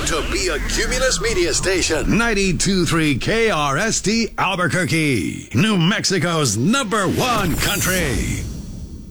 proud to be a Cumulus Media Station. 92.3 KRST Albuquerque, New Mexico's #1 country.